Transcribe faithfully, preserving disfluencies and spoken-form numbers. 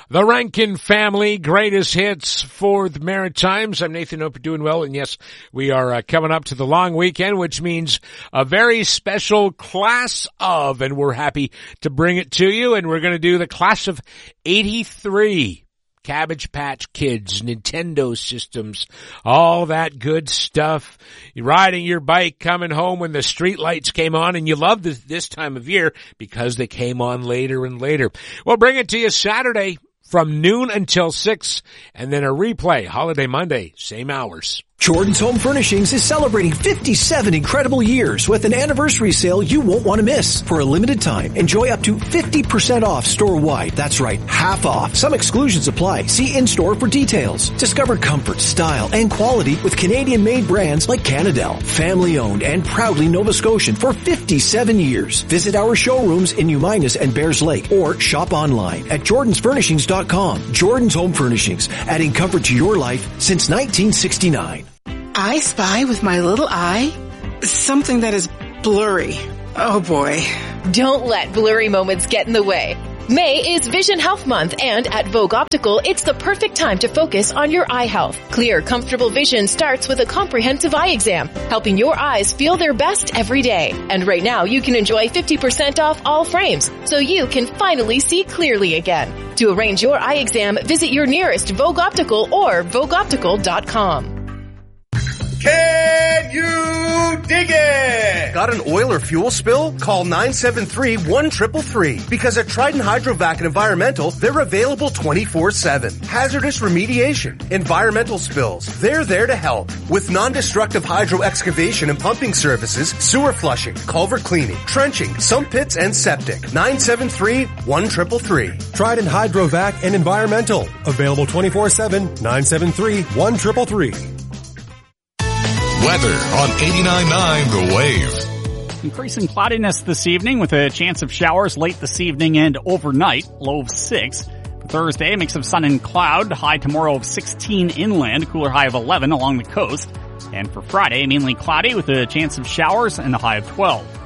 The Rankin Family, greatest hits for the Maritimes. I'm Nathan. Hope you're doing well. And yes, we are uh, coming up to the long weekend, which means a very special class of, and we're happy to bring it to you. And we're going to do the class of eighty-three. Cabbage Patch Kids, Nintendo systems, all that good stuff. You're riding your bike, coming home when the street lights came on, and you love this, this time of year because they came on later and later. We'll bring it to you Saturday from noon until six, and then a replay, Holiday Monday, same hours. Jordan's Home Furnishings is celebrating fifty-seven incredible years with an anniversary sale you won't want to miss. For a limited time, enjoy up to fifty percent off store-wide. That's right, half off. Some exclusions apply. See in-store for details. Discover comfort, style, and quality with Canadian-made brands like Canadel. Family-owned and proudly Nova Scotian for fifty-seven years. Visit our showrooms in Uminas and Bears Lake or shop online at jordans furnishings dot com. Jordan's Home Furnishings, adding comfort to your life since nineteen sixty-nine. I spy with my little eye something that is blurry. Oh boy. Don't let blurry moments get in the way. May is Vision Health Month, and at Vogue Optical, it's the perfect time to focus on your eye health. Clear, comfortable vision starts with a comprehensive eye exam, helping your eyes feel their best every day. And right now, you can enjoy fifty percent off all frames, so you can finally see clearly again. To arrange your eye exam, visit your nearest Vogue Optical or vogue optical dot com. Can you dig it? Got an oil or fuel spill? Call nine seven three, one three three three. Because at Trident Hydrovac and Environmental, they're available twenty-four seven. Hazardous remediation, environmental spills, they're there to help. With non-destructive hydro excavation and pumping services, sewer flushing, culvert cleaning, trenching, sump pits, and septic. nine seven three, one three three three. Trident Hydrovac and Environmental. Available twenty-four seven. nine seven three, one three three three. Weather on eighty-nine point nine The Wave. Increasing cloudiness this evening with a chance of showers late this evening and overnight, low of six. For Thursday, a mix of sun and cloud, high tomorrow of sixteen inland, cooler high of eleven along the coast. And for Friday, mainly cloudy with a chance of showers and a high of twelve.